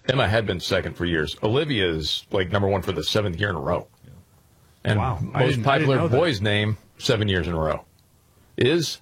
Emma had been second for years. Olivia is like number one for the 7th year in a row. And Wow. most popular boy's name 7 years in a row is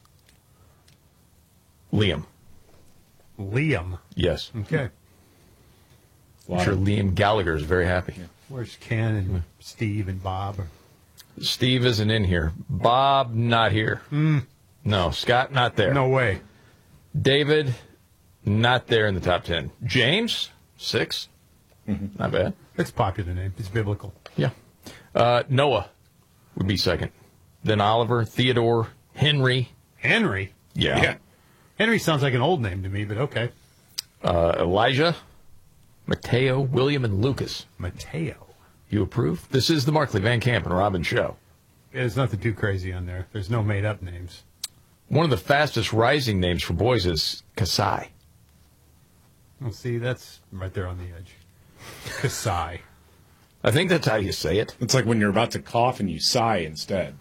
Liam. Liam. Yes. Okay. I'm sure Liam Gallagher is very happy. Yeah. Where's Ken and Steve and Bob? Steve isn't in here. Bob, not here. No. Scott, not there. No way. David, not there in the top 10. James, 6. Not bad. It's a popular name. It's biblical. Yeah. Noah would be second. Then Oliver, Theodore, Henry. Henry? Yeah. Henry sounds like an old name to me, but okay. Elijah, Mateo, William, and Lucas. Mateo. You approve? This is the Markley, Van Camp, and Robin show. There's nothing too crazy on there. There's no made-up names. One of the fastest rising names for boys is Kasai. Well, see, that's right there on the edge. Kasai. I think that's how you say it. It's like when you're about to cough and you sigh instead.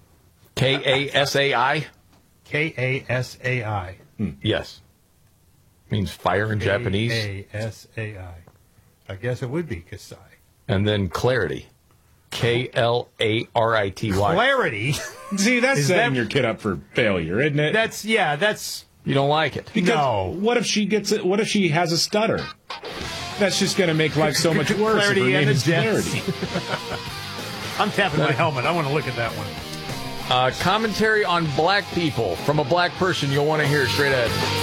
Kasai? Kasai. Yes. Means fire in Japanese. Kasai. I guess it would be Kasai. And then clarity. Clarity. Clarity? See, that's setting your kid up for failure, isn't it? That's You don't like it. Because no. What if she gets it? What if she has a stutter? That's just going to make life so much worse. If her name is Clarity. I'm tapping my helmet. I want to look at that one. Commentary on black people from a black person you'll want to hear straight ahead.